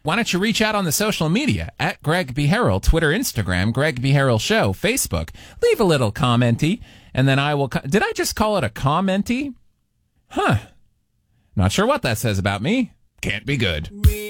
why don't you reach out on the social media at Greg B. Harrell, Twitter, Instagram, Greg B. Harrell Show, Facebook. Leave a little commenty, and then I will... Did I just call it a commenty? Huh. Not sure what that says about me. Can't be good.